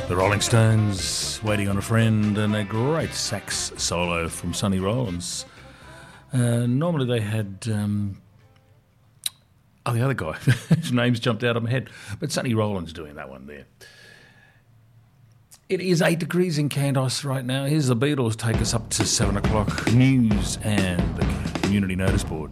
The Rolling Stones, Waiting on a Friend, and a great sax solo from Sonny Rollins. Normally they had... the other guy. His name's jumped out of my head. But Sonny Rollins doing that one there. It is 8 degrees in Candos right now. Here's the Beatles take us up to 7 o'clock. News and the Community Notice Board.